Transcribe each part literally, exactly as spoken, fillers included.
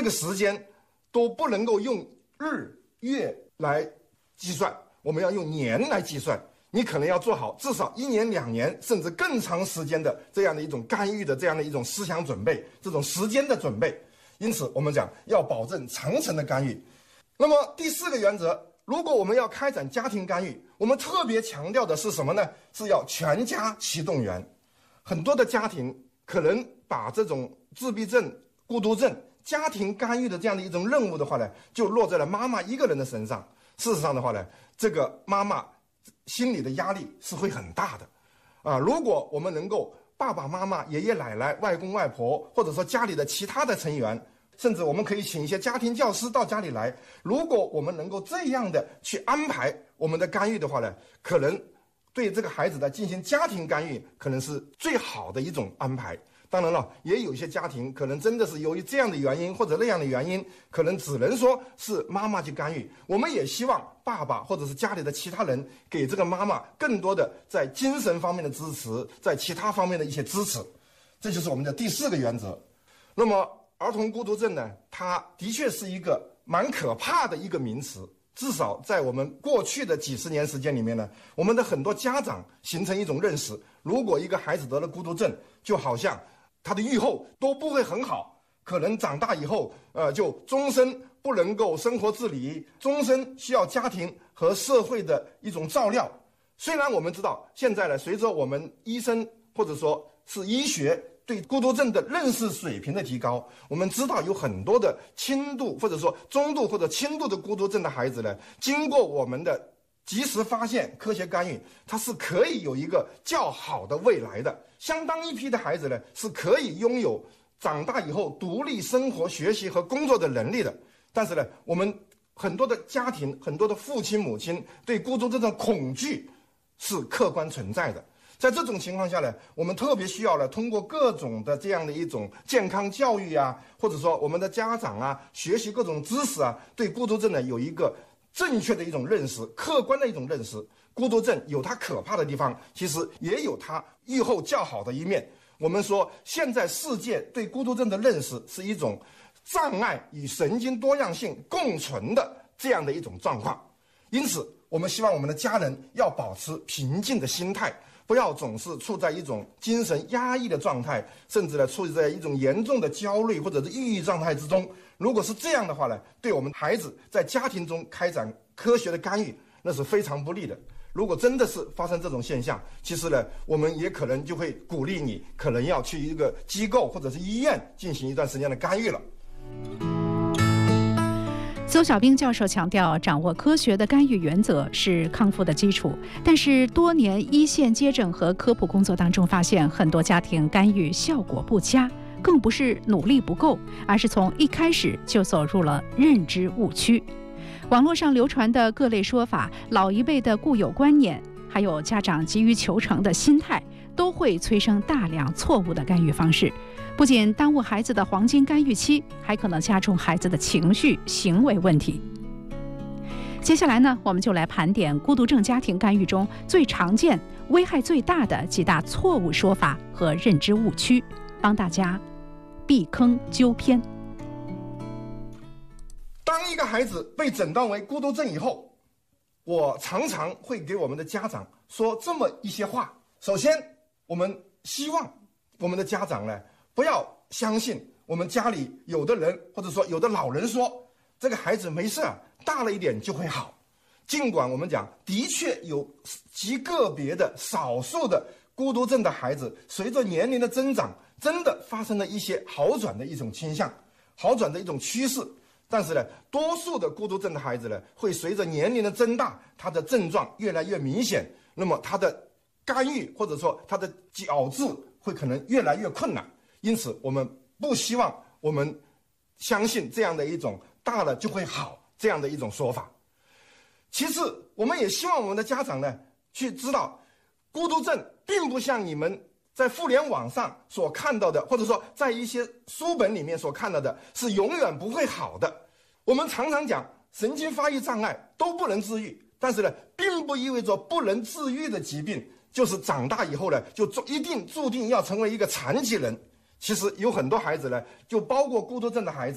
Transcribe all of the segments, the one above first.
这个时间都不能够用日月来计算，我们要用年来计算。你可能要做好至少一年两年甚至更长时间的这样的一种干预的这样的一种思想准备，这种时间的准备。因此我们讲要保证长程的干预。那么第四个原则，如果我们要开展家庭干预，我们特别强调的是什么呢？是要全家齐动员。很多的家庭可能把这种自闭症、孤独症家庭干预的这样的一种任务的话呢，就落在了妈妈一个人的身上。事实上的话呢，这个妈妈心理的压力是会很大的，啊，如果我们能够爸爸妈妈、爷爷奶奶、外公外婆，或者说家里的其他的成员，甚至我们可以请一些家庭教师到家里来，如果我们能够这样的去安排我们的干预的话呢，可能对这个孩子的进行家庭干预可能是最好的一种安排。当然了，也有一些家庭可能真的是由于这样的原因或者那样的原因，可能只能说是妈妈去干预。我们也希望爸爸或者是家里的其他人给这个妈妈更多的在精神方面的支持，在其他方面的一些支持。这就是我们的第四个原则。那么儿童孤独症呢，它的确是一个蛮可怕的一个名词。至少在我们过去的几十年时间里面呢，我们的很多家长形成一种认识，如果一个孩子得了孤独症，就好像他的预后都不会很好，可能长大以后呃，就终身不能够生活自理，终身需要家庭和社会的一种照料。虽然我们知道现在呢，随着我们医生或者说是医学对孤独症的认识水平的提高，我们知道有很多的轻度或者说中度或者轻度的孤独症的孩子呢，经过我们的及时发现、科学干预，它是可以有一个较好的未来的。相当一批的孩子呢，是可以拥有长大以后独立生活、学习和工作的能力的。但是呢，我们很多的家庭、很多的父亲母亲对孤独症的恐惧是客观存在的。在这种情况下呢，我们特别需要呢，通过各种的这样的一种健康教育啊，或者说我们的家长啊，学习各种知识啊，对孤独症呢有一个正确的一种认识，客观的一种认识。孤独症有它可怕的地方，其实也有它预后较好的一面。我们说，现在世界对孤独症的认识是一种障碍与神经多样性共存的这样的一种状况。因此，我们希望我们的家人要保持平静的心态，不要总是处在一种精神压抑的状态，甚至呢处在一种严重的焦虑或者是抑郁状态之中。如果是这样的话呢，对我们孩子在家庭中开展科学的干预，那是非常不利的。如果真的是发生这种现象，其实呢，我们也可能就会鼓励你，可能要去一个机构或者是医院进行一段时间的干预了。 邹小兵教授强调，掌握科学的干预原则是康复的基础。但是多年一线接诊和科普工作当中发现，很多家庭干预效果不佳，更不是努力不够，而是从一开始就走入了认知误区。网络上流传的各类说法，老一辈的固有观念，还有家长急于求成的心态，都会催生大量错误的干预方式，不仅耽误孩子的黄金干预期，还可能加重孩子的情绪、行为问题。接下来呢，我们就来盘点孤独症家庭干预中最常见、危害最大的几大错误说法和认知误区，帮大家避坑纠偏。 当一个孩子被诊断为孤独症以后，我常常会给我们的家长说这么一些话。首先，我们希望我们的家长呢，不要相信我们家里有的人或者说有的老人说这个孩子没事，大了一点就会好。尽管我们讲的确有极个别的少数的孤独症的孩子，随着年龄的增长，真的发生了一些好转的一种倾向，好转的一种趋势。但是呢，多数的孤独症的孩子呢，会随着年龄的增大，他的症状越来越明显，那么他的干预或者说他的矫治会可能越来越困难。因此，我们不希望我们相信这样的一种大了就会好这样的一种说法。其次，我们也希望我们的家长呢，去知道，孤独症并不像你们在互联网上所看到的，或者说在一些书本里面所看到的，是永远不会好的。我们常常讲神经发育障碍都不能治愈，但是呢，并不意味着不能治愈的疾病就是长大以后呢，就一定注定要成为一个残疾人。其实有很多孩子呢，就包括孤独症的孩子，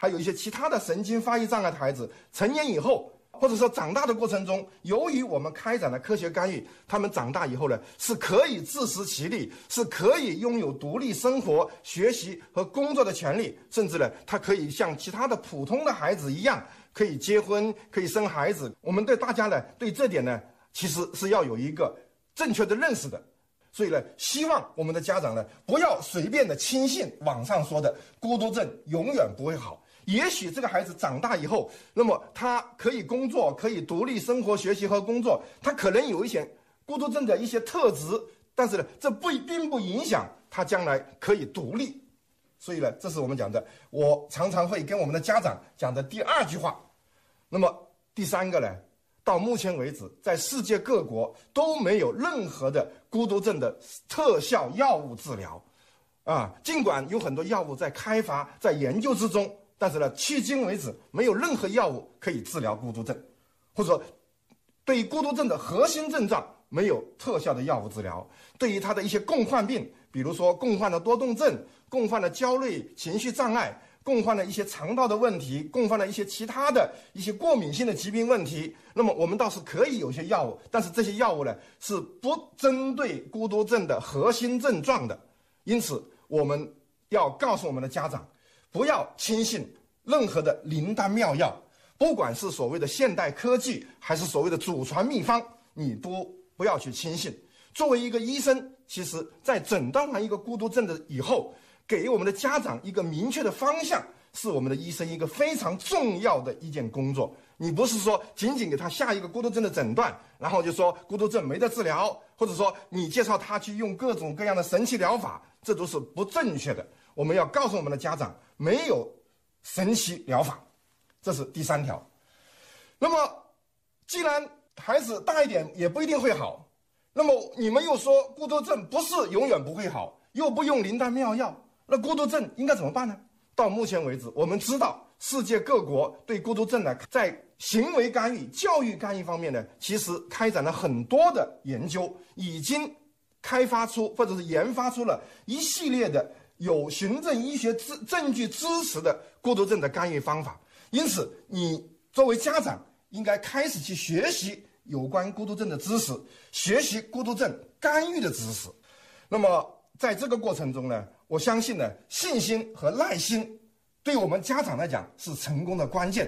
还有一些其他的神经发育障碍的孩子，成年以后或者说长大的过程中，由于我们开展了科学干预，他们长大以后呢，是可以自食其力，是可以拥有独立生活、学习和工作的权利，甚至呢，他可以像其他的普通的孩子一样，可以结婚，可以生孩子。我们对大家呢，对这点呢，其实是要有一个正确的认识的。所以呢，希望我们的家长呢，不要随便的轻信网上说的孤独症永远不会好。也许这个孩子长大以后，那么他可以工作，可以独立生活、学习和工作，他可能有一些孤独症的一些特质，但是呢，这不并不影响他将来可以独立。所以呢，这是我们讲的，我常常会跟我们的家长讲的第二句话。那么第三个呢，到目前为止，在世界各国都没有任何的孤独症的特效药物治疗，啊，尽管有很多药物在开发、在研究之中。但是呢，迄今为止没有任何药物可以治疗孤独症，或者说对于孤独症的核心症状没有特效的药物治疗。对于他的一些共患病，比如说共患的多动症、共患的焦虑情绪障碍、共患的一些肠道的问题、共患的一些其他的一些过敏性的疾病问题，那么我们倒是可以有些药物，但是这些药物呢是不针对孤独症的核心症状的。因此我们要告诉我们的家长，不要轻信任何的灵丹妙药，不管是所谓的现代科技，还是所谓的祖传秘方，你都不要去轻信。作为一个医生，其实在诊断完一个孤独症的以后，给我们的家长一个明确的方向，是我们的医生一个非常重要的一件工作。你不是说仅仅给他下一个孤独症的诊断，然后就说孤独症没得治疗，或者说你介绍他去用各种各样的神奇疗法，这都是不正确的。我们要告诉我们的家长，没有神奇疗法，这是第三条。那么既然孩子大一点也不一定会好，那么你们又说孤独症不是永远不会好，又不用灵丹妙药，那孤独症应该怎么办呢？到目前为止，我们知道世界各国对孤独症呢，在行为干预、教育干预方面呢，其实开展了很多的研究，已经开发出或者是研发出了一系列的有循证医学证据支持的孤独症的干预方法。因此你作为家长应该开始去学习有关孤独症的知识，学习孤独症干预的知识。那么在这个过程中呢，我相信呢，信心和耐心对我们家长来讲是成功的关键。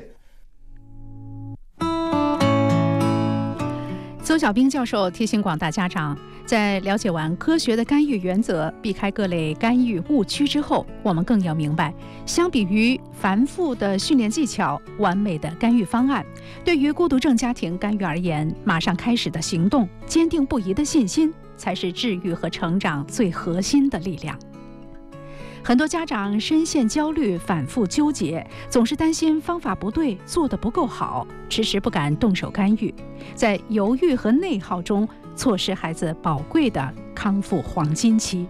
邹小兵教授提醒广大家长，在了解完科学的干预原则，避开各类干预误区之后，我们更要明白，相比于繁复的训练技巧、完美的干预方案，对于孤独症家庭干预而言，马上开始的行动、坚定不移的信心，才是治愈和成长最核心的力量。很多家长深陷焦虑，反复纠结，总是担心方法不对，做得不够好，迟迟不敢动手干预，在犹豫和内耗中错失孩子宝贵的康复黄金期。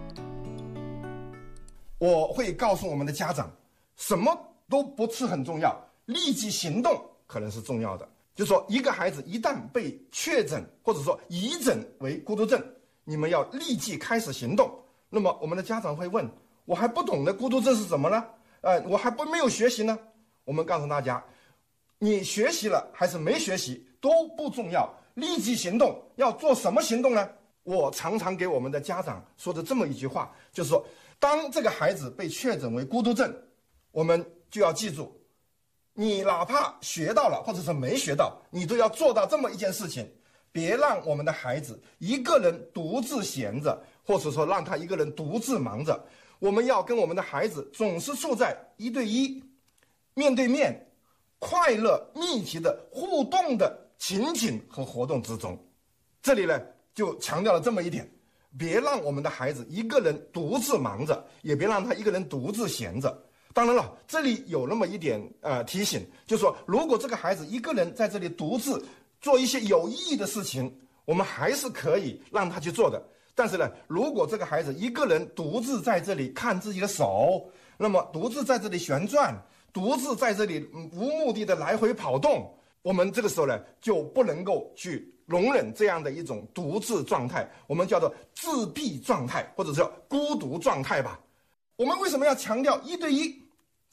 我会告诉我们的家长，什么都不是很重要，立即行动可能是重要的。就是说，一个孩子一旦被确诊或者说疑诊为孤独症，你们要立即开始行动。那么我们的家长会问，我还不懂得孤独症是什么呢？呃，我还不没有学习呢。我们告诉大家，你学习了还是没学习都不重要，立即行动。要做什么行动呢？我常常给我们的家长说的这么一句话，就是说，当这个孩子被确诊为孤独症，我们就要记住，你哪怕学到了或者是没学到，你都要做到这么一件事情，别让我们的孩子一个人独自闲着，或者说让他一个人独自忙着。我们要跟我们的孩子总是处在一对一、面对面、快乐密集的互动的情景和活动之中。这里呢就强调了这么一点，别让我们的孩子一个人独自忙着，也别让他一个人独自闲着。当然了，这里有那么一点呃提醒，就是说，如果这个孩子一个人在这里独自做一些有意义的事情，我们还是可以让他去做的。但是呢，如果这个孩子一个人独自在这里看自己的手，那么独自在这里旋转，独自在这里无目的的来回跑动，我们这个时候呢就不能够去容忍这样的一种独自状态，我们叫做自闭状态，或者叫孤独状态吧。我们为什么要强调一对一？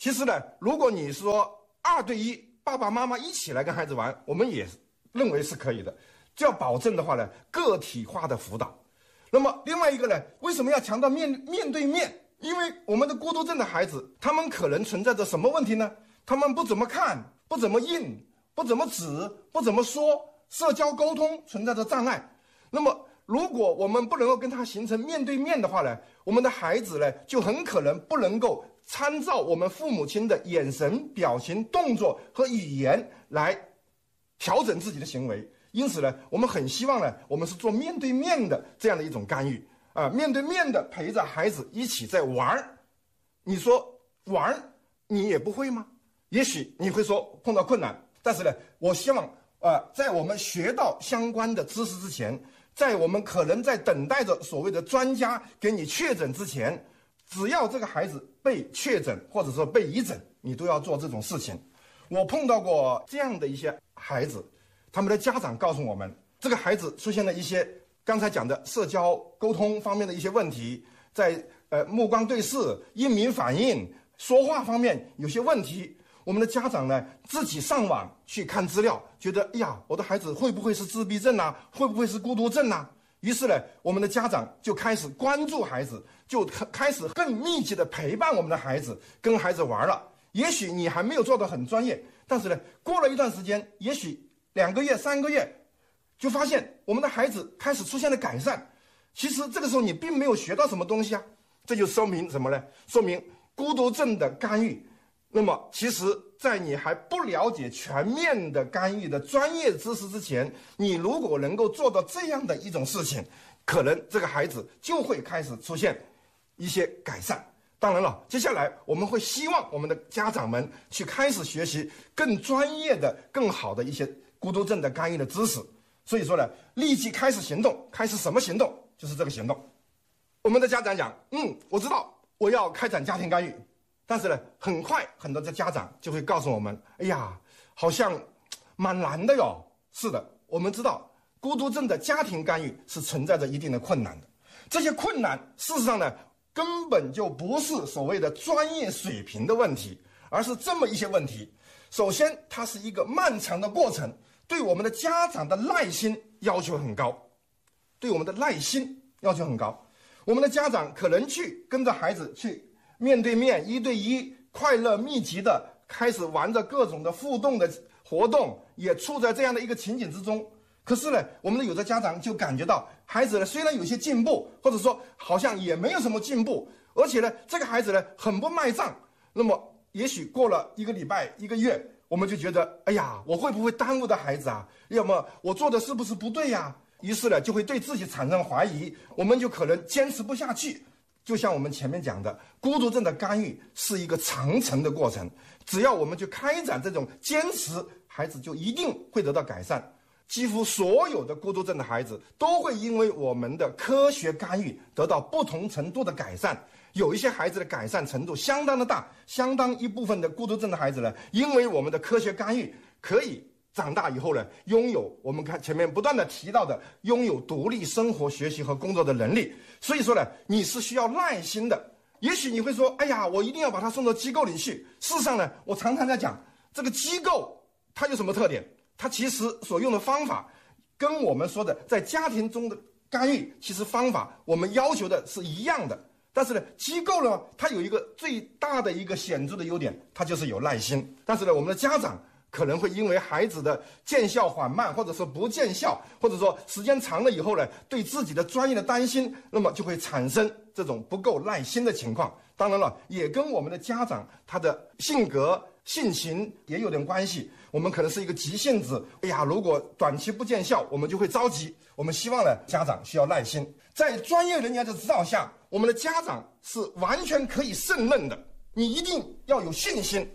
其实呢，如果你说二对一，爸爸妈妈一起来跟孩子玩，我们也认为是可以的。就要保证的话呢，个体化的辅导。那么另外一个呢，为什么要强调面面对面？因为我们的孤独症的孩子，他们可能存在着什么问题呢？他们不怎么看，不怎么应，不怎么指，不怎么说，社交沟通存在着障碍。那么如果我们不能够跟他形成面对面的话呢，我们的孩子呢，就很可能不能够参照我们父母亲的眼神、表情、动作和语言来调整自己的行为。因此呢，我们很希望呢，我们是做面对面的这样的一种干预啊、呃，面对面的陪着孩子一起在玩。你说玩你也不会吗？也许你会说碰到困难，但是呢，我希望呃，在我们学到相关的知识之前，在我们可能在等待着所谓的专家给你确诊之前，只要这个孩子被确诊或者说被移诊，你都要做这种事情。我碰到过这样的一些孩子，他们的家长告诉我们，这个孩子出现了一些刚才讲的社交沟通方面的一些问题，在呃目光对视、英明反应、说话方面有些问题。我们的家长呢，自己上网去看资料，觉得哎呀，我的孩子会不会是自闭症啊？会不会是孤独症啊？于是呢，我们的家长就开始关注孩子，就开始更密集的陪伴我们的孩子，跟孩子玩了。也许你还没有做得很专业，但是呢，过了一段时间，也许两个月、三个月，就发现我们的孩子开始出现了改善。其实这个时候你并没有学到什么东西啊，这就说明什么呢？说明孤独症的干预。那么其实在你还不了解全面的干预的专业知识之前，你如果能够做到这样的一种事情，可能这个孩子就会开始出现一些改善。当然了，接下来我们会希望我们的家长们去开始学习更专业的、更好的一些孤独症的干预的知识。所以说呢，立即开始行动，开始什么行动？就是这个行动。我们的家长讲，嗯，我知道我要开展家庭干预。但是呢，很快很多的家长就会告诉我们，哎呀，好像蛮难的哟。是的，我们知道孤独症的家庭干预是存在着一定的困难的。这些困难事实上呢，根本就不是所谓的专业水平的问题，而是这么一些问题。首先，它是一个漫长的过程，对我们的家长的耐心要求很高，对我们的耐心要求很高。我们的家长可能去跟着孩子去面对面一对一快乐密集的开始玩着各种的互动的活动，也处在这样的一个情景之中。可是呢，我们的有的家长就感觉到孩子呢虽然有些进步，或者说好像也没有什么进步，而且呢这个孩子呢很不卖账。那么也许过了一个礼拜一个月，我们就觉得哎呀，我会不会耽误的孩子啊？要么我做的是不是不对呀？于是呢就会对自己产生怀疑，我们就可能坚持不下去。就像我们前面讲的，孤独症的干预是一个长程的过程，只要我们去开展这种坚持，孩子就一定会得到改善。几乎所有的孤独症的孩子都会因为我们的科学干预得到不同程度的改善。有一些孩子的改善程度相当的大，相当一部分的孤独症的孩子呢，因为我们的科学干预可以长大以后呢，拥有我们看前面不断的提到的拥有独立生活、学习和工作的能力。所以说呢，你是需要耐心的。也许你会说，哎呀，我一定要把他送到机构里去。事实上呢，我常常在讲，这个机构它有什么特点？它其实所用的方法跟我们说的在家庭中的干预，其实方法我们要求的是一样的。但是呢，机构呢，它有一个最大的一个显著的优点，它就是有耐心。但是呢，我们的家长可能会因为孩子的见效缓慢，或者说不见效，或者说时间长了以后呢，对自己的专业的担心，那么就会产生这种不够耐心的情况。当然了，也跟我们的家长他的性格性情也有点关系。我们可能是一个急性子，哎呀，如果短期不见效，我们就会着急。我们希望呢，家长需要耐心，在专业人员的指导下，我们的家长是完全可以胜任的。你一定要有信心。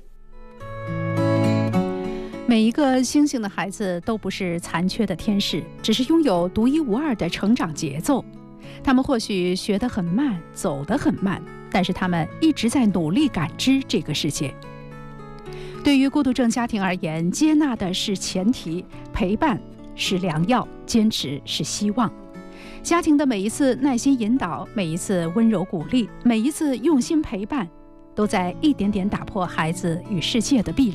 每一个星星的孩子都不是残缺的天使，只是拥有独一无二的成长节奏。他们或许学得很慢，走得很慢，但是他们一直在努力感知这个世界。对于孤独症家庭而言，接纳的是前提，陪伴是良药，坚持是希望。家庭的每一次耐心引导，每一次温柔鼓励，每一次用心陪伴， 都在一点点打破孩子与世界的壁垒。